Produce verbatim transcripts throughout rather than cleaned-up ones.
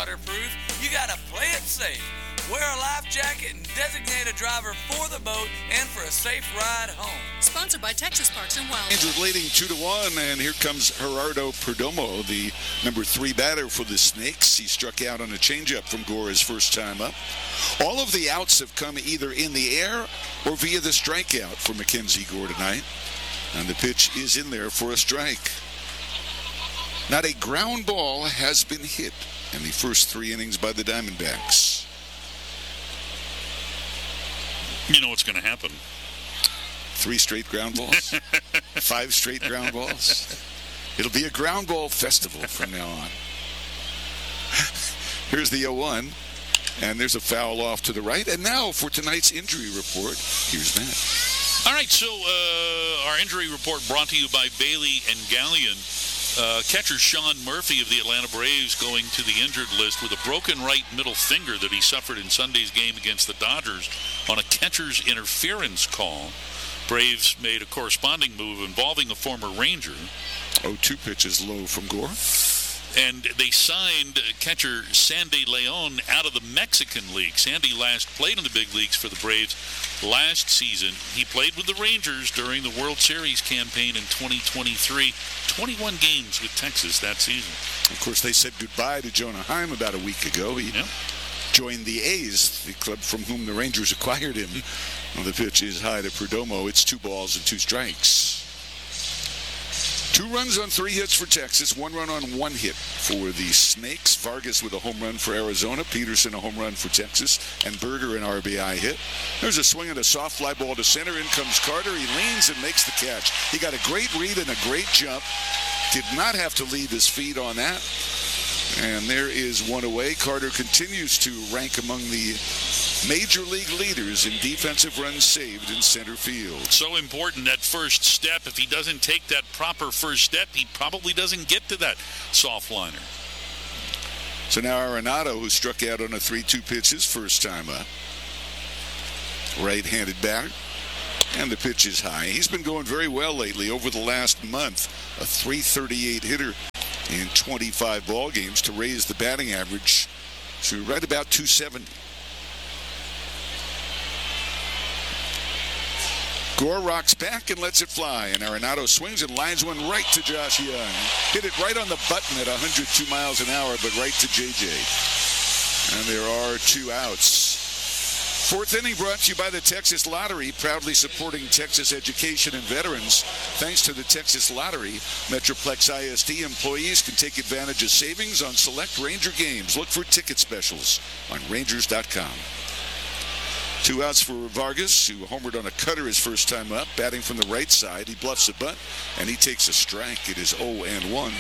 waterproof, you gotta play it safe. Wear a life jacket and designate a driver for the boat and for a safe ride home. Sponsored by Texas Parks and Wildlife. Rangers leading two to one, and here comes Gerardo Perdomo, the number three batter for the Snakes. He struck out on a changeup from Gore his first time up. All of the outs have come either in the air or via the strikeout for Mackenzie Gore tonight. And the pitch is in there for a strike. Not a ground ball has been hit in the first three innings by the Diamondbacks. You know what's going to happen. Three straight ground balls. Five straight ground balls. It'll be a ground ball festival from now on. Here's the oh one. And there's a foul off to the right. And now for tonight's injury report, here's Matt. All right, so uh, our injury report brought to you by Bailey and Gallion. Uh, catcher Sean Murphy of the Atlanta Braves going to the injured list with a broken right middle finger that he suffered in Sunday's game against the Dodgers on a catcher's interference call. Braves made a corresponding move involving a former Ranger. oh two pitches low from Gore. And they signed catcher Sandy Leon out of the Mexican League. Sandy last played in the big leagues for the Braves last season. He played with the Rangers during the World Series campaign in twenty twenty-three. twenty-one games with Texas that season. Of course, they said goodbye to Jonah Heim about a week ago. He yep. joined the A's, the club from whom the Rangers acquired him. Well, the pitch is high to Perdomo. It's two balls and two strikes. Two runs on three hits for Texas, one run on one hit for the Snakes. Vargas with a home run for Arizona, Peterson a home run for Texas, and Berger an R B I hit. There's a swing and a soft fly ball to center. In comes Carter. He leans and makes the catch. He got a great read and a great jump. Did not have to leave his feet on that. And there is one away. Carter continues to rank among the major league leaders in defensive runs saved in center field. So important, that first step. If he doesn't take that proper first step, he probably doesn't get to that soft liner. So now Arenado, who struck out on a three two pitch his first time up. Right-handed batter. And the pitch is high. He's been going very well lately. Over the last month, a three thirty-eight hitter in twenty-five ball games to raise the batting average to right about two seventy. Gore rocks back and lets it fly, and Arenado swings and lines one right to Josh Young. Hit it right on the button at one hundred two miles an hour, but right to J J. And there are two outs. Fourth inning brought to you by the Texas Lottery, proudly supporting Texas education and veterans. Thanks to the Texas Lottery, Metroplex I S D employees can take advantage of savings on select Ranger games. Look for ticket specials on Rangers dot com. Two outs for Vargas, who homered on a cutter his first time up, batting from the right side. He bluffs a bunt, and he takes a strike. It is oh and one.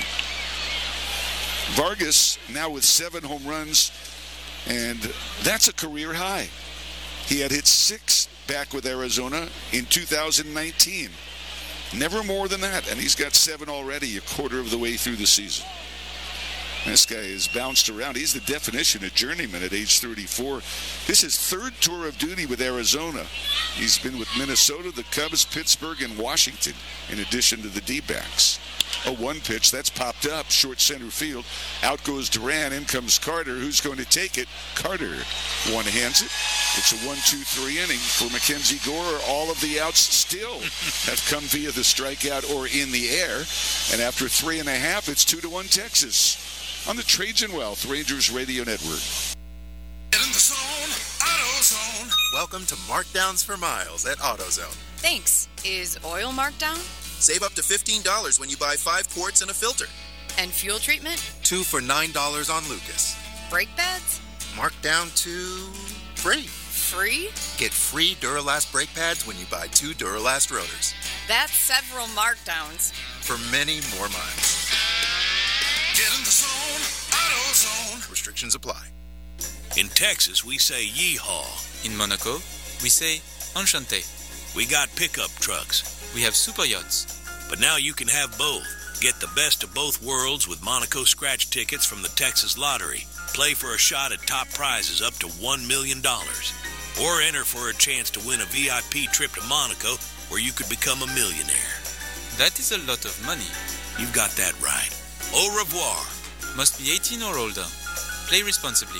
Vargas now with seven home runs, and that's a career high. He had hit six back with Arizona in two thousand nineteen. Never more than that, and he's got seven already, a quarter of the way through the season. This guy has bounced around. He's the definition of journeyman at age thirty-four. This is third tour of duty with Arizona. He's been with Minnesota, the Cubs, Pittsburgh, and Washington, in addition to the D-backs. A one pitch, that's popped up, short center field. Out goes Duran, in comes Carter. Who's going to take it? Carter one-hands it. It's a one two three inning for Mackenzie Gore. All of the outs still have come via the strikeout or in the air. And after three and a half, it's two to one Texas on the Trajan Wealth Rangers Radio Network. Get in the zone, AutoZone. Welcome to Markdowns for Miles at AutoZone. Thanks. Is oil marked down? Save up to fifteen dollars when you buy five quarts and a filter. And fuel treatment? Two for nine dollars on Lucas. Brake pads? Marked down to free. Free? Get free Duralast brake pads when you buy two Duralast rotors. That's several markdowns. For many more miles. Get in the zone, AutoZone. Restrictions apply. In Texas, we say yeehaw. In Monaco, we say enchanté. We got pickup trucks. We have super yachts. But now you can have both. Get the best of both worlds with Monaco scratch tickets from the Texas Lottery. Play for a shot at top prizes up to one million dollars. Or enter for a chance to win a V I P trip to Monaco where you could become a millionaire. That is a lot of money. You've got that right. Au revoir. Must be eighteen or older. Play responsibly.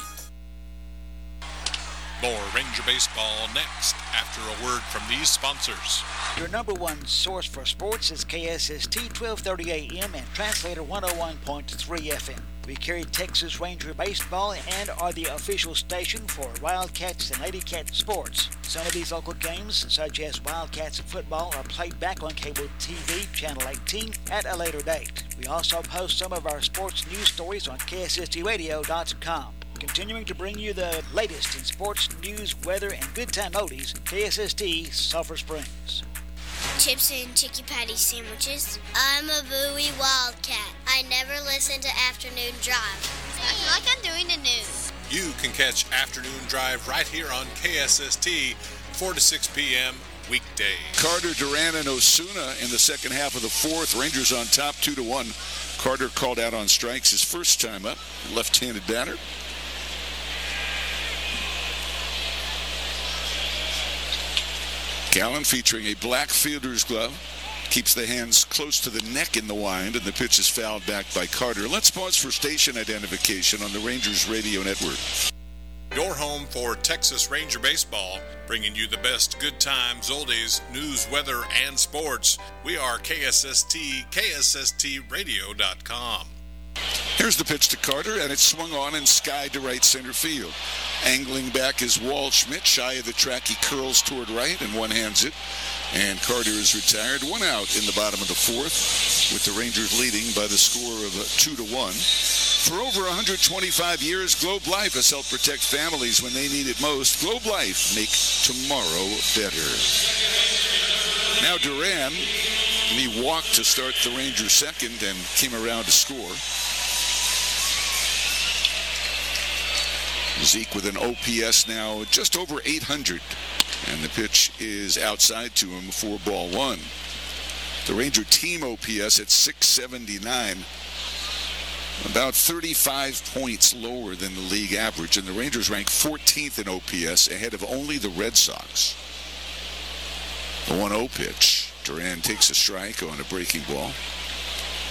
More Ranger Baseball next after a word from these sponsors. Your number one source for sports is K S S T twelve thirty A M and Translator one oh one point three F M. We carry Texas Ranger Baseball and are the official station for Wildcats and Lady Cat sports. Some of these local games, such as Wildcats and football, are played back on cable T V, Channel eighteen, at a later date. We also post some of our sports news stories on K S S T radio dot com. Continuing to bring you the latest in sports, news, weather, and good time oldies, K S S T Sulphur Springs. Chips and Chicky Patty sandwiches. I'm a Bowie Wildcat. I never listen to Afternoon Drive. I feel like I'm doing the news. You can catch Afternoon Drive right here on K S S T, four to six p.m. weekdays. Carter, Duran, and Osuna in the second half of the fourth. Rangers on top two to one. Carter called out on strikes his first time up. Left-handed batter. Gallen featuring a black fielder's glove. Keeps the hands close to the neck in the wind, and the pitch is fouled back by Carter. Let's pause for station identification on the Rangers Radio Network. Your home for Texas Ranger Baseball, bringing you the best good times, oldies, news, weather, and sports. We are K S S T, K S S T radio dot com. Here's the pitch to Carter, and it's swung on and skied to right center field. Angling back is Waldschmidt. Shy of the track, he curls toward right and one-hands it. And Carter is retired. One out in the bottom of the fourth, with the Rangers leading by the score of two to one. For over one hundred twenty-five years, Globe Life has helped protect families when they need it most. Globe Life, make tomorrow better. Now Duran, and he walked to start the Rangers second and came around to score. Zeke with an O P S now just over eight hundred. And the pitch is outside to him for ball one. The Ranger team O P S at six seventy-nine. About thirty-five points lower than the league average. And the Rangers rank fourteenth in O P S, ahead of only the Red Sox. The one oh pitch. Duran takes a strike on a breaking ball.